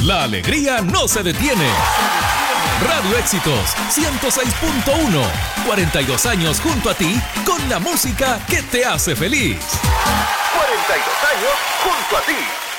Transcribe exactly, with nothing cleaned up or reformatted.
La alegría no se detiene. Radio Éxitos ciento seis punto uno. cuarenta y dos años junto a ti con la música que te hace feliz. cuarenta y dos años junto a ti.